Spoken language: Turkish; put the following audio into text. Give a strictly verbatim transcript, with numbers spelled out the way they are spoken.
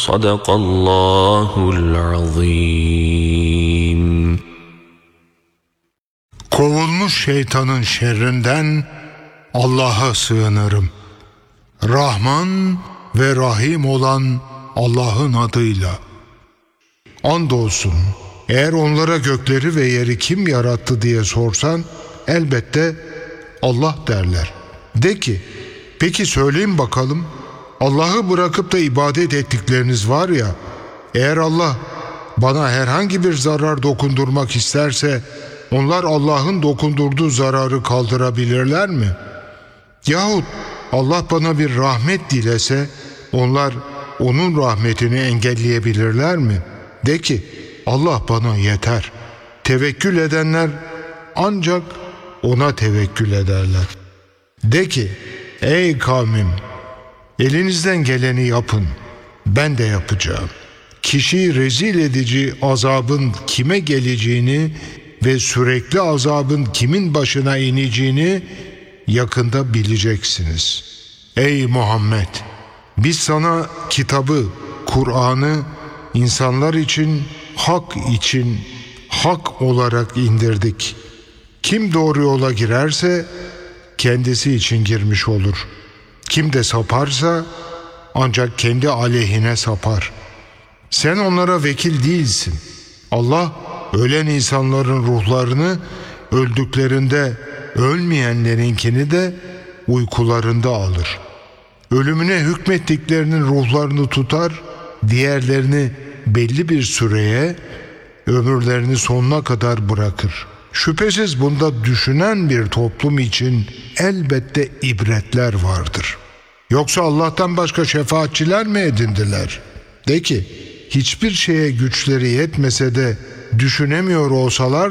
Sadakallahul azim. Kovulmuş şeytanın şerrinden Allah'a sığınırım. Rahman ve Rahim olan Allah'ın adıyla. Andolsun eğer onlara gökleri ve yeri kim yarattı diye sorsan elbette Allah derler. De ki peki söyleyin bakalım, Allah'ı bırakıp da ibadet ettikleriniz var ya, eğer Allah bana herhangi bir zarar dokundurmak isterse onlar Allah'ın dokundurduğu zararı kaldırabilirler mi? Yahut Allah bana bir rahmet dilese onlar onun rahmetini engelleyebilirler mi? De ki Allah bana yeter. Tevekkül edenler ancak ona tevekkül ederler. De ki ey kavmim, elinizden geleni yapın, ben de yapacağım. Kişiyi rezil edici azabın kime geleceğini ve sürekli azabın kimin başına ineceğini yakında bileceksiniz. Ey Muhammed! Biz sana kitabı, Kur'an'ı insanlar için, hak için, hak olarak indirdik. Kim doğru yola girerse kendisi için girmiş olur. Kim de saparsa ancak kendi aleyhine sapar. Sen onlara vekil değilsin. Allah ölen insanların ruhlarını öldüklerinde ölmeyenlerinkini de uykularında alır. Ölümüne hükmettiklerinin ruhlarını tutar, diğerlerini belli bir süreye, ömürlerini sonuna kadar bırakır. Şüphesiz bunda düşünen bir toplum için elbette ibretler vardır. Yoksa Allah'tan başka şefaatçiler mi edindiler? De ki, hiçbir şeye güçleri yetmese de düşünemiyor olsalar